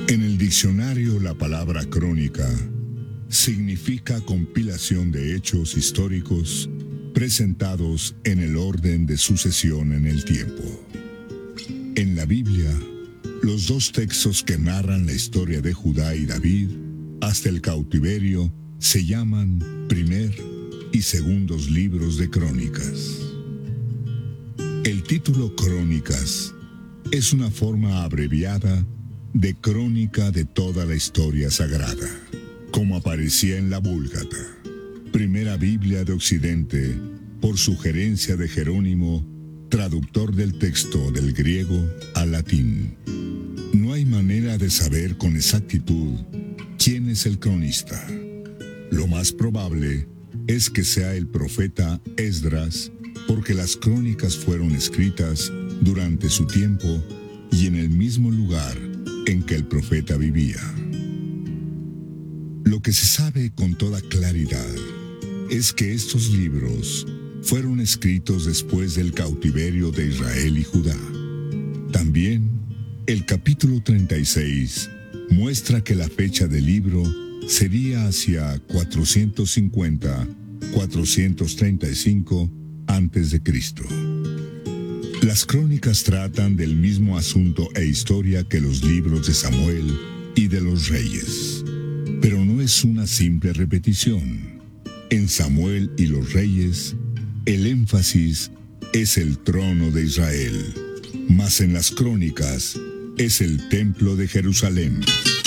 En el diccionario, la palabra crónica significa compilación de hechos históricos presentados en el orden de sucesión en el tiempo. En la Biblia, los dos textos que narran la historia de Judá y David hasta el cautiverio se llaman primer y segundos libros de crónicas. El título Crónicas es una forma abreviada de crónica de toda la historia sagrada, como aparecía en la Vúlgata, primera Biblia de Occidente, por sugerencia de Jerónimo, traductor del texto del griego al latín. No hay manera de saber con exactitud quién es el cronista. Lo más probable es que sea el profeta Esdras, porque las crónicas fueron escritas durante su tiempo y en el mismo lugar en que el profeta vivía. Lo que se sabe con toda claridad es que estos libros fueron escritos después del cautiverio de Israel y Judá. También, el capítulo 36 muestra que la fecha del libro sería hacia 450-435 a.C. Las crónicas tratan del mismo asunto e historia que los libros de Samuel y de los reyes, pero no es una simple repetición. En Samuel y los reyes, el énfasis es el trono de Israel, mas en las crónicas es el templo de Jerusalén.